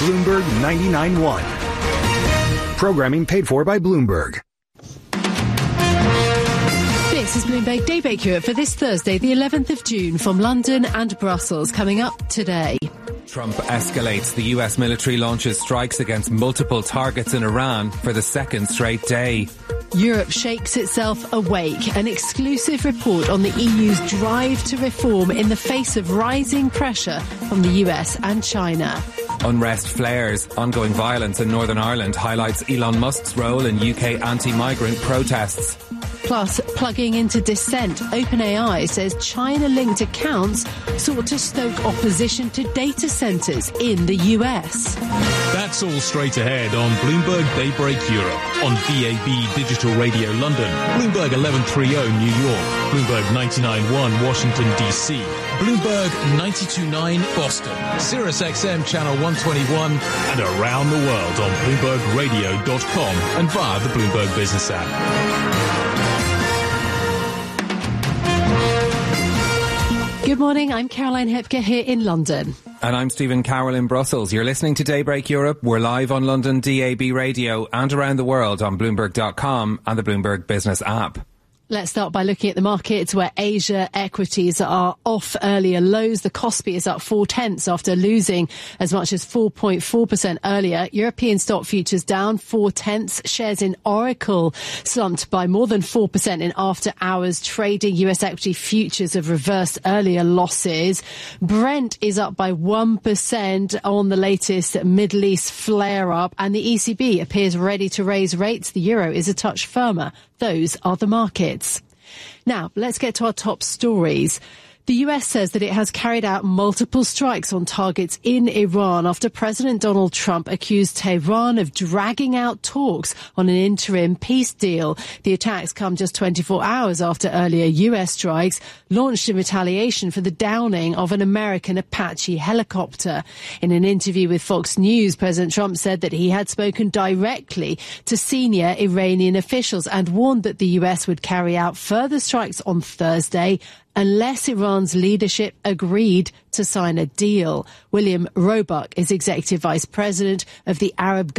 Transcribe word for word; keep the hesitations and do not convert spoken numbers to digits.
Bloomberg ninety-nine point one. Programming paid for by Bloomberg. This is Bloomberg Daybreak Europe for this Thursday, the eleventh of June, from London and Brussels. Coming up today. Trump escalates. The U S military launches strikes against multiple targets in Iran for the second straight day. Europe shakes itself awake. An exclusive report on the E U's drive to reform in the face of rising pressure from the U S and China. Unrest flares. Ongoing violence in Northern Ireland highlights Elon Musk's role in U K anti-migrant protests. Plus, plugging into dissent, OpenAI says China-linked accounts sought to stoke opposition to data centres in the U S. That's all straight ahead on Bloomberg Daybreak Europe, on D A B Digital Radio London, Bloomberg eleven thirty New York, Bloomberg ninety-nine point one Washington, D C, Bloomberg ninety-two point nine Boston, Sirius X M Channel one twenty-one, and around the world on Bloomberg Radio dot com and via the Bloomberg Business app. Good morning, I'm Caroline Hepker here in London. And I'm Stephen Carroll in Brussels. You're listening to Daybreak Europe. We're live on London D A B Radio and around the world on Bloomberg dot com and the Bloomberg Business app. Let's start by looking at the markets where Asia equities are off earlier lows. The Kospi is up four tenths after losing as much as four point four percent earlier. European stock futures down four tenths. Shares in Oracle slumped by more than four percent in after hours trading. U S equity futures have reversed earlier losses. Brent is up by one percent on the latest Middle East flare up, and the E C B appears ready to raise rates. The euro is a touch firmer. Those are the markets. Now, let's get to our top stories. The U S says that it has carried out multiple strikes on targets in Iran after President Donald Trump accused Tehran of dragging out talks on an interim peace deal. The attacks come just twenty-four hours after earlier U S strikes launched in retaliation for the downing of an American Apache helicopter. In an interview with Fox News, President Trump said that he had spoken directly to senior Iranian officials and warned that the U S would carry out further strikes on Thursday unless Iran's leadership agreed to sign a deal. William Roebuck is Executive Vice President of the Arab